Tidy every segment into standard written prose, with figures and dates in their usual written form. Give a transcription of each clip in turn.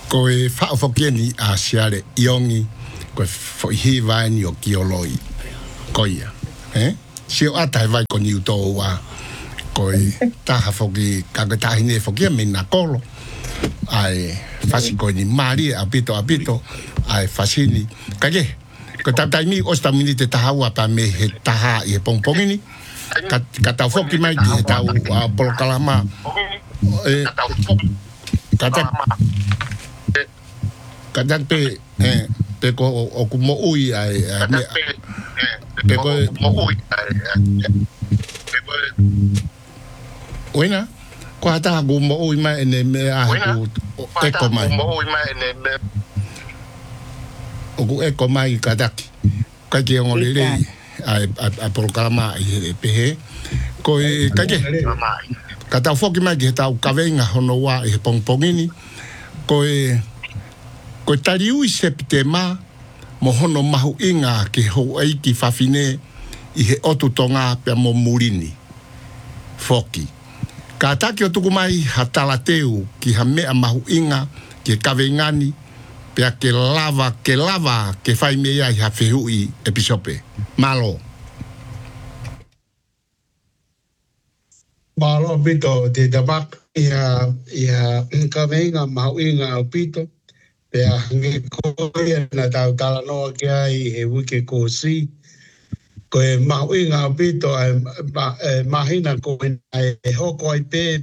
ko e fa fokieni a siare iongi ko fo hi vai ni o kioloi ko ia si o ata vai ko ni uto wa ko ta ha foki ka ta hine foki me na kolo ai fasi ko ni mari apito ai fasini ka ke ko ta mi o sta minute ta hawa pa me he ta e pongpongini ka ta foki mai ki ta a pol kalama kata pe ko o kumo ui ai pe ko Oina ko ata go mo ui mai ene me a ko eko mai o ko eko mai kadaki ka ke ngolele ai a programa i pe ko ka ke kata foki mai ke ta ka venga hono wa e pongpongini ko ko tariu i septema mo hono mahu inga ke ho ai ki fafine i he otu tonga pe mo murini foki ka taki o tuku mai hatalateu ki ha mea mahu inga ke kavengani pe ke lava ke fai mea i ha fehui episope malo pito te tabak ia kavenga mahu inga o pito pe a nge koe na tau tala noa ki ai he wike kōsi. Ko e mahu inga pito mahina ko e hoko ai pe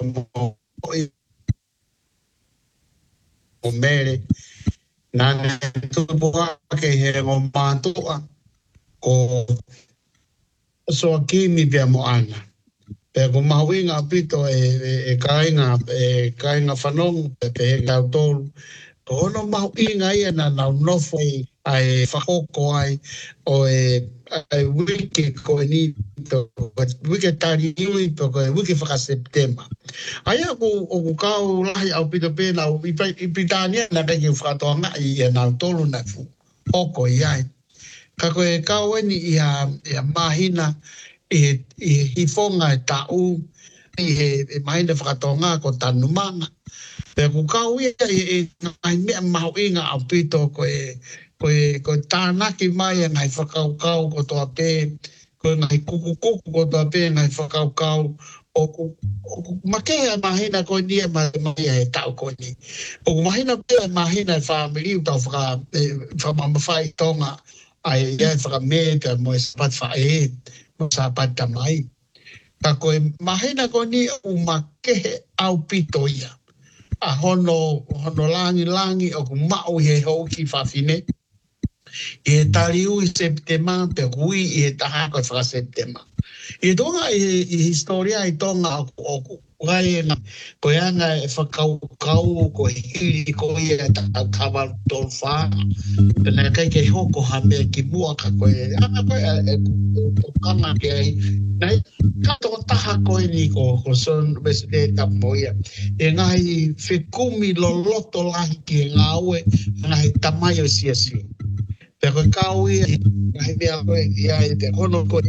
mo mere. Nā tupoa ke he mo mātua ko soa kimi pia mo ana. Pe ko mahu inga pito e kainga whanong pe he kau tolu. Ono mahu inga ia na nau nofo ai whakoko ai o wiki ko ni to wiki tari iwi to ko wiki whaka September. Ai ako o kau lahi au pito pena o ipitania na kei whakatoanga i nau tolu na fu hoko i ai. Ka koe kau eni ia mahina i hifonga e tau i he mahina whakatoanga ko tanumanga. Pe ku kau ia ngai mea mahu inga au pito ko tānaki mai ngai whakaukau ko toa pē, ko ngai kuku ko toa pē ngai whakaukau, o ku makea mahina ko nia mai e tau ko ni. O ku mahina pē mahina e whamiri u tau whamamawhai tonga ai iai whakamea pia mo e sapat whae, mo sapat tamai. Ka koe mahina ko ni u makehe au pito ia. A hono langi o ku mau he hou ki whawhine. I e tariu i septema pe hui i e taha koe whaka septema. I tonga i historia i tonga o kukai koe anga e whakaukau koe hiri koe e kawa tolwha. Pena kai ke hoko ha mea ki mua ka koe anga koe e kanga ke ai. Nei, kato taha koe ni ko son weside tamoia. E ngai whekumi lo loto lahi ki e ngaue ngai tamai o siasi. Pero kau ia ngai mea koe ia e te hono koe.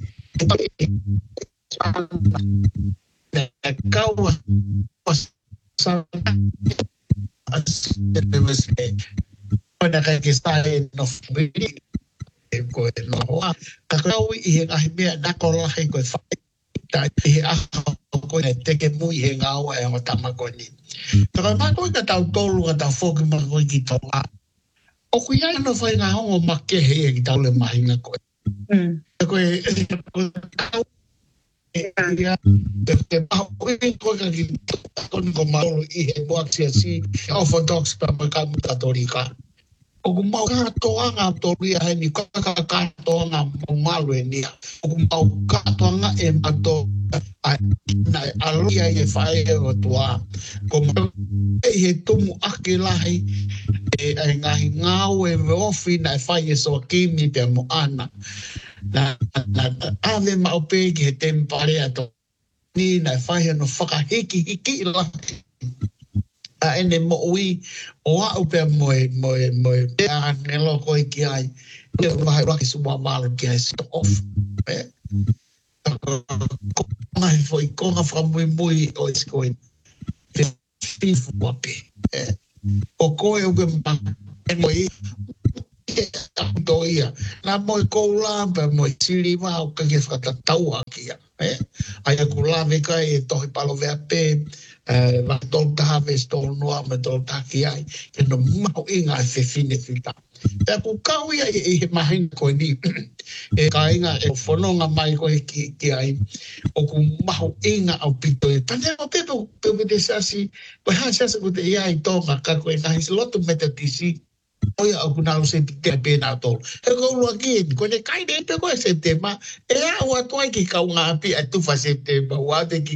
Kau Ona kai ke stare no fili ko no wa ka kau I ngai mea na ko lahi koe whai. Ta I ko te ke mui he ngaua e o tamakoni. Pero ma koe ka tau tolu ka tau foki ma koe ki tonga. O kui ai no whai ngā hongo make he e ki tau le mahinga koe. Koe kau te mahu I koe ka ki toni ko maolo I he buaksia si orthodox pa makamu katolika. O ku mau katoanga toria he ni katoanga mo malu e nia. O ku mau katoanga e mato na aluia I e whae o tua. Ko mau e he tumu ake lahi e ngahi ngau e ofi na e whae e soa kimi pia mo ana. Na ave mau pe ki he tempare ato. Ni na e whae no whakahiki lahi. A ene mo ui o au pe moe a ngelo koe ki ai e mahi raki suma malo ki ai sit off konga foi konga fra mui o iskoin fifu wapi O koe o ke mo I ia na mo ko la pe mo sili ma o ka ke fata tau aki ai ku la ve ka e to palo ve pe va to ta ve sto no me to ta ki ai ke no ma o inga se fine fita pe ku ka o ia e ma hin ko ni e ka inga e fono nga mai ko ki ai o ku ma o inga o pito e tane o pe pe de sasi pa ha sasi ko te ia i to ma ka ko e ka his lotu meta tisi oia o kuna se te pena to e ko lo aki ko ne kai de pe ko se tema e a o to ki ka unga api a tu fa se te ba wa te ki